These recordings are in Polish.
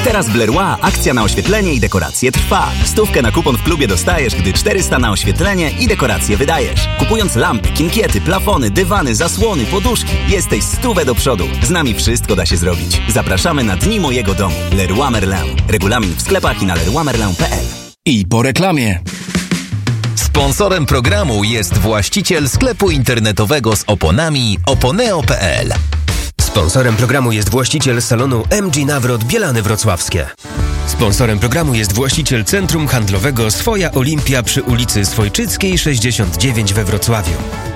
Teraz w Leroy akcja na oświetlenie i dekoracje trwa. 100 na kupon w klubie dostajesz, gdy 400 na oświetlenie i dekoracje wydajesz. Kupując lampy, kinkiety, plafony, dywany, zasłony, poduszki, jesteś 100 do przodu. Z nami wszystko da się zrobić. Zapraszamy na Dni Mojego Domu. Leroy Merlin. Regulamin w sklepach i na leroymerlin.pl. I po reklamie. Sponsorem programu jest właściciel sklepu internetowego z oponami oponeo.pl. Sponsorem programu jest właściciel salonu MG Nawrot Bielany Wrocławskie. Sponsorem programu jest właściciel centrum handlowego Swoja Olimpia przy ulicy Swojczyckiej 69 we Wrocławiu.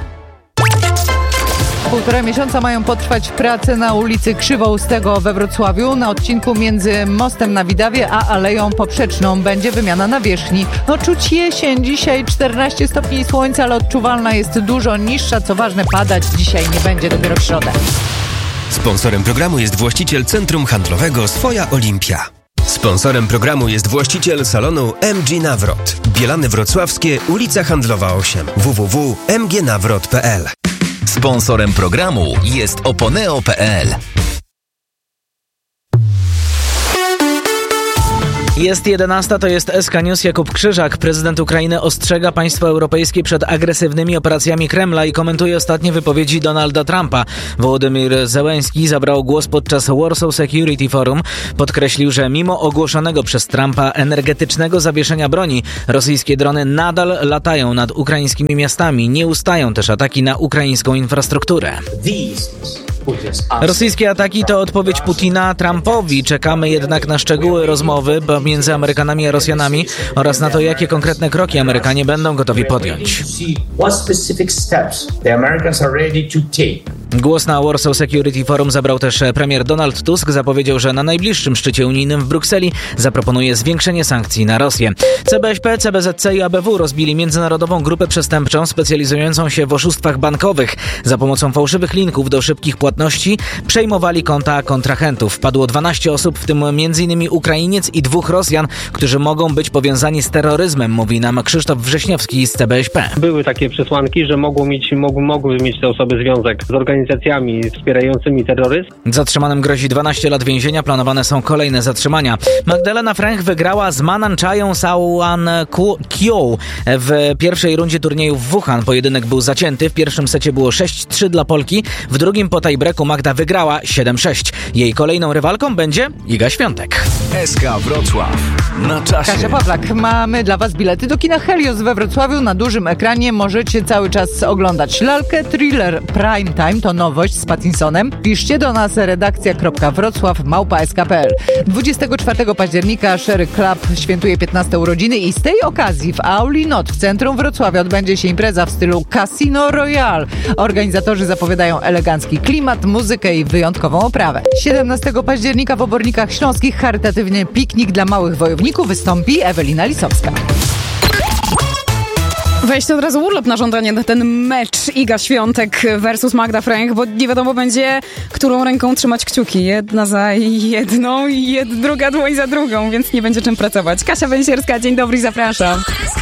Półtora miesiąca mają potrwać prace na ulicy Krzywoustego we Wrocławiu. Na odcinku między mostem na Widawie a Aleją Poprzeczną będzie wymiana nawierzchni. Czuć jesień, dzisiaj 14 stopni słońca, ale odczuwalna jest dużo niższa. Co ważne, padać dzisiaj nie będzie, dopiero w środę. Sponsorem programu jest właściciel centrum handlowego Swoja Olimpia. Sponsorem programu jest właściciel salonu MG Nawrot. Bielany Wrocławskie, ulica Handlowa 8. www.mgnawrot.pl. Sponsorem programu jest oponeo.pl. Jest 11, to jest SK News. Jakub Krzyżak. Prezydent Ukrainy ostrzega państwa europejskie przed agresywnymi operacjami Kremla i komentuje ostatnie wypowiedzi Donalda Trumpa. Wołodymyr Zełenski zabrał głos podczas Warsaw Security Forum. Podkreślił, że mimo ogłoszonego przez Trumpa energetycznego zawieszenia broni, rosyjskie drony nadal latają nad ukraińskimi miastami. Nie ustają też ataki na ukraińską infrastrukturę. Rosyjskie ataki to odpowiedź Putina Trumpowi. Czekamy jednak na szczegóły rozmowy między Amerykanami a Rosjanami oraz na to, jakie konkretne kroki Amerykanie będą gotowi podjąć. Głos na Warsaw Security Forum zabrał też premier Donald Tusk. Zapowiedział, że na najbliższym szczycie unijnym w Brukseli zaproponuje zwiększenie sankcji na Rosję. CBŚP, CBZC i ABW rozbili międzynarodową grupę przestępczą specjalizującą się w oszustwach bankowych. Za pomocą fałszywych linków do szybkich płatności przejmowali konta kontrahentów. Wpadło 12 osób, w tym m.in. Ukrainiec i 2 Rosjan, którzy mogą być powiązani z terroryzmem, mówi nam Krzysztof Wrześniowski z CBŚP. Były takie przesłanki, że mogły mieć te osoby związek z organizacjami wspierającymi terroryzm. Zatrzymanym grozi 12 lat więzienia, planowane są kolejne zatrzymania. Magdalena Fręch wygrała z Manan Chają Sawan Kyo w pierwszej rundzie turnieju w Wuhan. Pojedynek był zacięty, w pierwszym secie było 6-3 dla Polki, w drugim po tiebreaku Magda wygrała 7-6. Jej kolejną rywalką będzie Iga Świątek. SK Wrocław. Na czasie. Kasia Pawlak, mamy dla Was bilety do kina Helios we Wrocławiu. Na dużym ekranie możecie cały czas oglądać lalkę, thriller Prime Time, to nowość z Pattinsonem. Piszcie do nas redakcja.wrocław@sk.pl. 24 października Sherry Club świętuje 15 urodziny i z tej okazji w Auli Not w centrum Wrocławia odbędzie się impreza w stylu Casino Royale. Organizatorzy zapowiadają elegancki klimat, muzykę i wyjątkową oprawę. 17 października w Obornikach Śląskich charytatywny piknik dla małych wojowników wystąpi Ewelina Lisowska. Weźcie od razu urlop na żądanie na ten mecz Iga Świątek versus Magda Fręch, bo nie wiadomo będzie, którą ręką trzymać kciuki. Jedna za jedną i druga dłoń za drugą, więc nie będzie czym pracować. Kasia Węsierska, dzień dobry, zapraszam.